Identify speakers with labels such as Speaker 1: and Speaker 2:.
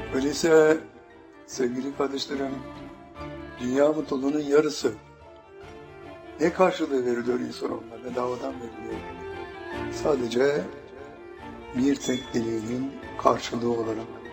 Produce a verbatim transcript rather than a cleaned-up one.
Speaker 1: Öyleyse sevgili kardeşlerim, dünya mutluluğunun yarısı. Ne karşılığı veriliyor insan onunla? Bedavadan veriliyor. Sadece bir tek dileğinin karşılığı olarak.